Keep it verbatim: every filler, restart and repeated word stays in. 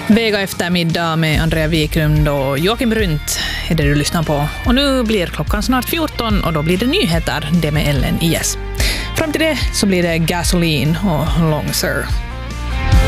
Vega eftermiddag med Andrea Wiklund och Joakim Brunt är det du lyssnar på. Och nu blir klockan snart fjorton och då blir det nyheter, det med Ellen I S. Fram till det så blir det Gasoline och Long Sir.